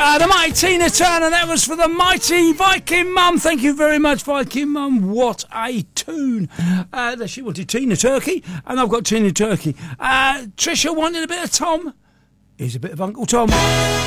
The mighty Tina Turner, that was for the mighty Viking Mum. Thank you very much, Viking Mum. What a tune. She wanted Tina Turkey, and I've got Tina Turkey. Trisha wanted a bit of Tom. Here's a bit of Uncle Tom.